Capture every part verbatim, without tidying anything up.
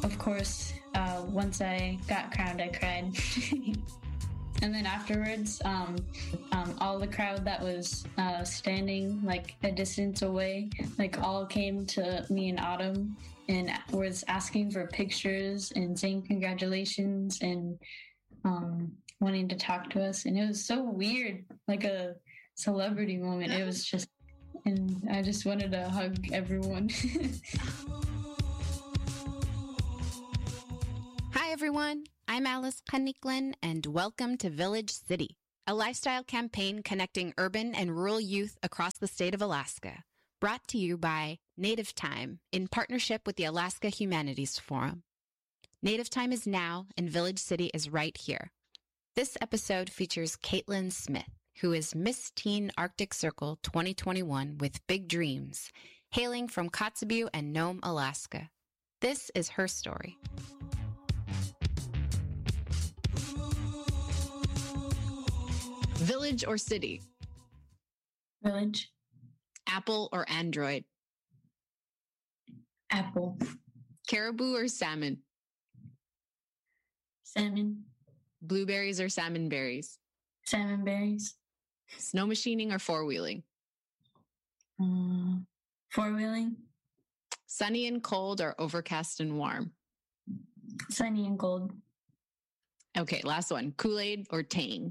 of course, uh, once I got crowned, I cried. And then afterwards, um, um, all the crowd that was uh, standing like a distance away, like all came to me and Autumn and was asking for pictures and saying congratulations and um, wanting to talk to us. And it was so weird, like a celebrity moment. It was just, and I just wanted to hug everyone. Hi, everyone. I'm Alice Kaniklan, and welcome to Village City, a lifestyle campaign connecting urban and rural youth across the state of Alaska, brought to you by Native Time in partnership with the Alaska Humanities Forum. Native Time is now, and Village City is right here. This episode features Caitlin Smith, who is Miss Teen Arctic Circle twenty twenty-one with big dreams, hailing from Kotzebue and Nome, Alaska. This is her story. Village or city? Village. Apple or Android? Apple. Caribou or salmon? Salmon. Blueberries or salmon berries? Salmon berries. Snow machining or four-wheeling? Um, four-wheeling. Sunny and cold or overcast and warm? Sunny and cold. Okay, last one. Kool-Aid or Tang?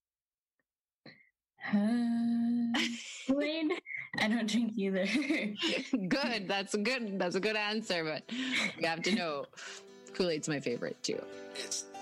Uh, Kool-Aid? I don't drink either. Good. That's a good. That's a good answer. But you have to know, Kool-Aid's my favorite too. It's